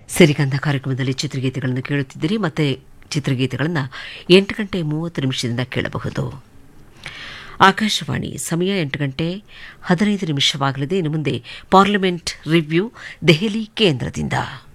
ಸಿರಿಗಂಧ ಕಾರ್ಯಕ್ರಮದಲ್ಲಿ ಚಿತ್ರಗೀತೆಗಳನ್ನು ಕೇಳುತ್ತಿದ್ದೀರಿ. ಮತ್ತೆ ಚಿತ್ರಗೀತೆಗಳನ್ನು 8 ಗಂಟೆ 30 ನಿಮಿಷದಿಂದ ಕೇಳಬಹುದು. ಆಕಾಶವಾಣಿ ಸಮಯ 8 ಗಂಟೆ 15 ನಿಮಿಷವಾಗಲಿದೆ. ಇನ್ನು ಮುಂದೆ ಪಾರ್ಲಿಮೆಂಟ್ ರಿವ್ಯೂ ದೆಹಲಿ ಕೇಂದ್ರದಿಂದ.